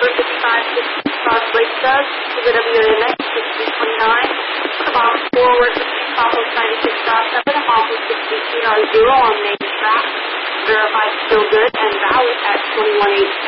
number 5560 Cross Lake Does, the WAMX 6329, box forward 50, Papa 96.7, Office 62.0 on main track, verified still good, and valid at 2118.